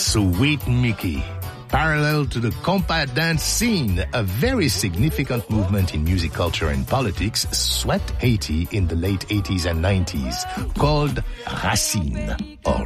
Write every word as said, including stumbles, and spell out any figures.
Sweet Mickey. Parallel to the compa dance scene, a very significant movement in music culture and politics swept Haiti in the late eighties and nineties, called Racine, or